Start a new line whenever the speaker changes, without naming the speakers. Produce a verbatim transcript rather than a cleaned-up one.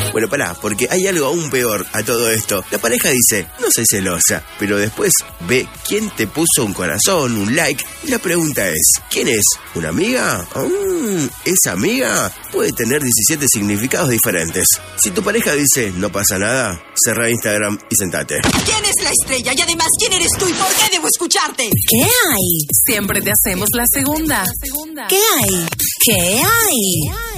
Bueno, pará, porque hay algo aún peor a todo esto. La pareja dice, no soy celosa, pero después ve quién te puso un corazón, un like, y la pregunta es, ¿quién es? ¿Una amiga? Mm, ¿esa amiga? Puede tener diecisiete significados diferentes. Si tu pareja dice, no pasa nada, cerrá Instagram y sentate.
¿Quién es la estrella? Y además, ¿quién eres tú y por qué debo escucharte?
¿Qué hay?
Siempre te hacemos la segunda.
¿Qué hay? ¿Qué hay?